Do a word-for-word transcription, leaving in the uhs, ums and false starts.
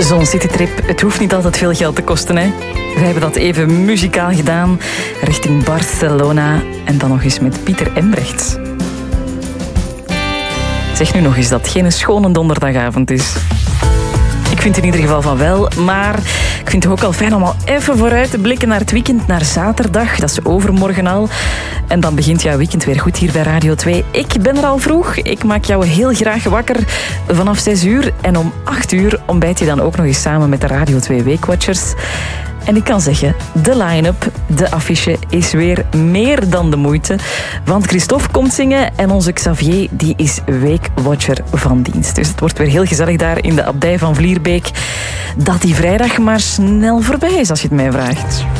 Zo'n citytrip, het hoeft niet altijd veel geld te kosten, hè. We hebben dat even muzikaal gedaan, richting Barcelona en dan nog eens met Pieter Embrechts. Zeg nu nog eens dat het geen schone donderdagavond is. Ik vind in ieder geval van wel, maar ik vind het ook al fijn om al even vooruit te blikken naar het weekend, naar zaterdag. Dat is overmorgen al. En dan begint jouw weekend weer goed hier bij Radio twee. Ik ben er al vroeg. Ik maak jou heel graag wakker vanaf zes uur. En om acht uur ontbijt je dan ook nog eens samen met de Radio twee Weekwatchers. En ik kan zeggen, de line-up, de affiche is weer meer dan de moeite. Want Christophe komt zingen en onze Xavier die is Weekwatcher van dienst. Dus het wordt weer heel gezellig daar in de abdij van Vlierbeek. Dat die vrijdag maar snel voorbij is als je het mij vraagt.